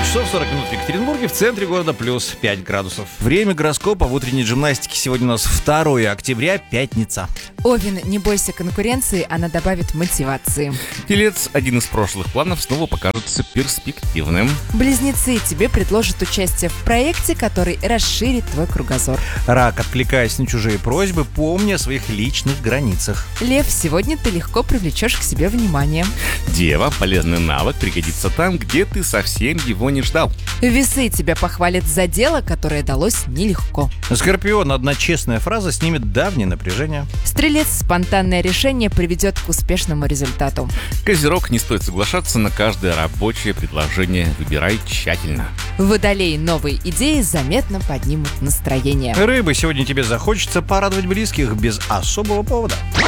часов 40 минут в Екатеринбурге, в центре города плюс 5 градусов. Время гороскопа в утренней гимнастике сегодня у нас 2 октября, пятница. Овен, не бойся конкуренции, она добавит мотивации. Телец, один из прошлых планов снова покажется перспективным. Близнецы, тебе предложат участие в проекте, который расширит твой кругозор. Рак, откликаясь на чужие просьбы, помни о своих личных границах. Лев, сегодня ты легко привлечешь к себе внимание. Дева, полезный навык пригодится там, где ты совсем его не ждал. Весы, тебя похвалят за дело, которое далось нелегко. Скорпион, одна честная фраза снимет давнее напряжение. Стрелец, спонтанное решение приведет к успешному результату. Козерог, не стоит соглашаться на каждое рабочее предложение. Выбирай тщательно. Водолей, новые идеи заметно поднимут настроение. Рыбы, сегодня тебе захочется порадовать близких без особого повода.